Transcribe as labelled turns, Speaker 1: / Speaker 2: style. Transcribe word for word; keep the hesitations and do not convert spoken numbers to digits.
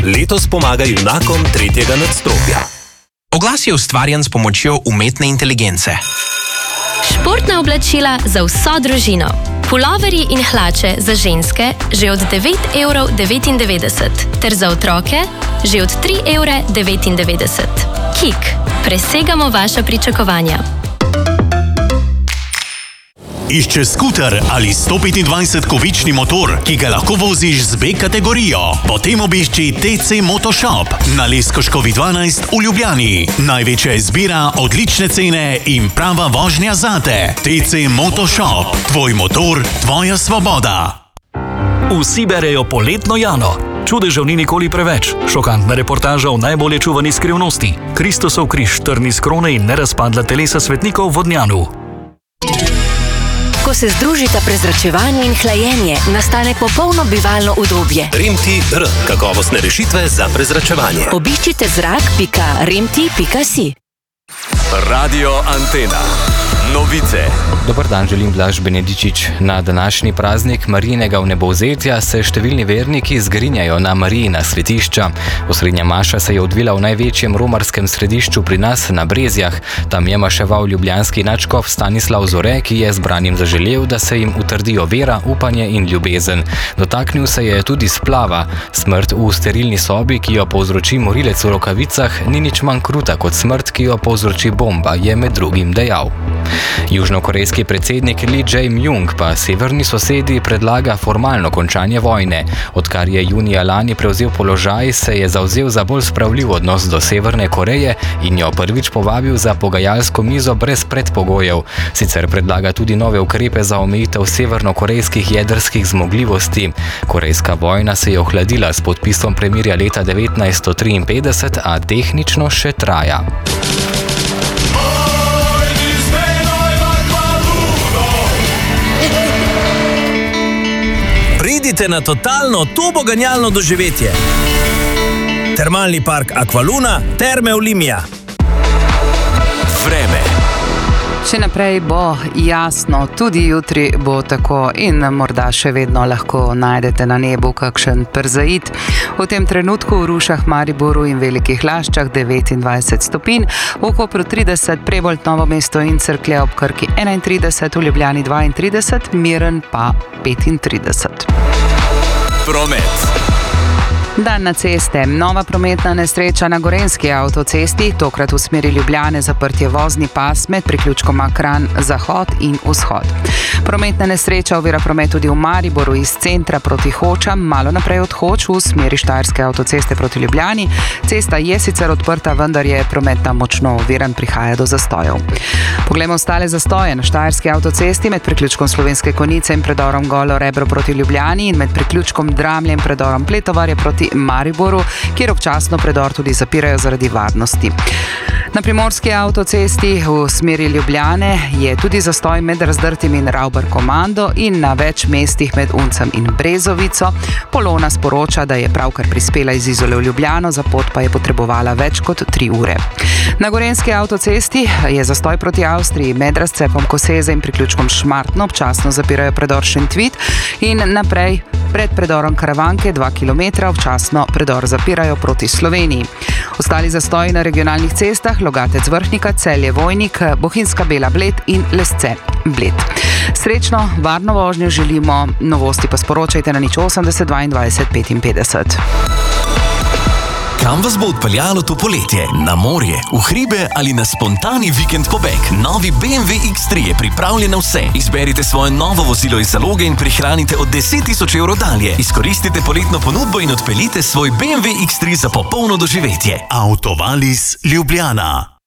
Speaker 1: Letos pomaga junakom tretjega nadstropja.
Speaker 2: Oglas je ustvarjen s pomočjo umetne inteligence.
Speaker 3: Športna oblačila za vso družino. Puloverji in hlače za ženske že od devet evrov devetindevetdeset, ter za otroke že od tri evre devetindevetdeset. Kik. Presegamo vaša pričakovanja.
Speaker 4: Išče skuter ali sto petindvajset kovični motor, ki ga lahko voziš z B kategorijo? Potem obišči T C Motoshop na Leskoškovi dvanajst v Ljubljani. Največja izbira, odlične cene in prava vožnja zate. T C Motoshop. Tvoj motor, tvoja svoboda.
Speaker 5: Vsi berejo Poletno Jano. Čudežev ni nikoli preveč. Šokantna reportaža o najbolje čuvani skrivnosti. Kristusov križ, trn iz krone in nerazpadla telesa svetnikov v Vodnjanu.
Speaker 6: Ko se združita prezračevanje in hlajenje, nastane popolno bivalno udobje.
Speaker 1: Rimti R. Kakovostne rešitve za prezračevanje.
Speaker 6: Obiščite zrak pika rimti pika si.
Speaker 7: Radio Antena. Novice.
Speaker 8: Dober dan, želim Blaž Benedičič. Na današnji praznik Marijinega vnebovzetja se številni verniki zgrinjajo na Marijina svetišča. Osrednja maša se je odvila v največjem romarskem središču pri nas na Brezjah. Tam je maševal ljubljanski nadškof Stanislav Zore, ki je zbranim zaželel, da se jim utrdijo vera, upanje in ljubezen. Dotaknil se je tudi splava. Smrt v sterilni sobi, ki jo povzroči morilec v rokavicah, ni nič manj kruta kot smrt, ki jo povzroči bomba, je med drugim dejal. Južnokorejski predsednik Lee Jae-myung pa severni sosedi predlaga formalno končanje vojne. Odkar je junija lani prevzel položaj, se je zavzel za bolj spravljiv odnos do Severne Koreje in jo prvič povabil za pogajalsko mizo brez predpogojev. Sicer predlaga tudi nove ukrepe za omejitev severnokorejskih jedrskih zmogljivosti. Korejska vojna se je ohladila s podpisom premirja leta devetnajststo triinpetdeset, a tehnično še traja.
Speaker 9: Pridite na totalno turboganjalno doživetje. Termalni park Aqualuna, Terme Olimia.
Speaker 7: Vreme.
Speaker 10: Še naprej bo jasno, tudi jutri bo tako in morda še vedno lahko najdete na nebu kakšen perzait. V tem trenutku v Rušah, Mariboru in Velikih Laščah devetindvajset stopinj, v Kopru trideset, Prebold, Novo mesto in Cerklje ob Krki enaintrideset, v Ljubljani dvaintrideset, Miren pa petintrideset.
Speaker 7: Promet.
Speaker 10: Dan na ceste. Nova prometna nesreča na Gorenjski avtocesti, tokrat v smeri Ljubljane zaprtje vozni pas med priključkoma Kranj Zahod in Vzhod. Prometna nesreča ovira promet tudi v Mariboru iz centra proti Hočam, malo naprej od Hoč v smeri Štajerske avtoceste proti Ljubljani. Cesta je sicer odprta, vendar je promet tam močno oviran, prihaja do zastojev. Poglejmo ostale zastoje na Štajerski avtocesti med priključkom Slovenske Konjice in predorom Golo Rebro proti Ljubljani in med priključkom Dramlje in predorom Pletovarje proti Mariboru, kjer občasno predor tudi zapirajo zaradi varnosti. Na Primorski avtocesti v smeri Ljubljane je tudi zastoj med Razdrtim in Ravbar Komando in na več mestih med Uncem in Brezovico. Polona sporoča, da je pravkar prispela iz Izole v Ljubljano, za pot pa je potrebovala več kot tri ure. Na Gorenjski avtocesti je zastoj proti Avstriji med razcepom Koseze in priključkom Šmartno, občasno zapirajo predor Šentvid in naprej pred predorom Karavanke dva kilometra, občasno predor zapirajo proti Sloveniji. Ostali zastoji na regionalnih cestah Logatec Vrhnika, Celje Vojnik, Bohinjska Bela Bled in Lesce Bled. Srečno, varno vožnjo želimo, novosti pa sporočajte na nič osemdeset dvaindvajset petinpetdeset.
Speaker 7: Kam vas bo odpeljalo to poletje? Na morje, v hribe ali na spontani vikend pobeg? Novi B M W X tri je pripravljen na vse. Izberite svoje novo vozilo iz zaloge in prihranite od deset tisoč evrov dalje. Izkoristite poletno ponudbo in odpeljite svoj B M W X tri za popolno doživetje.
Speaker 4: Autovalis Ljubljana.